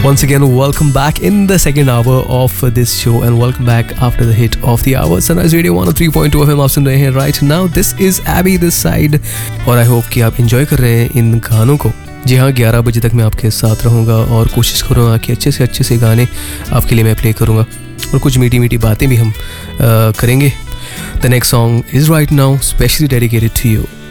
Once again, welcome back in the second hour of this show and welcome back after the hit of the hour. Sunrise Radio 103.2 FM आप सुन रहे हैं right now. This is Abby this side और I hope कि आप enjoy कर रहे हैं इन गानों को. जी हाँ, 11 बजे तक मैं आपके साथ रहूँगा और कोशिश करूँगा कि अच्छे से गाने आपके लिए मैं प्ले करूँगा और कुछ मीठी मीठी बातें भी हम करेंगे. The next song is right now specially dedicated to you.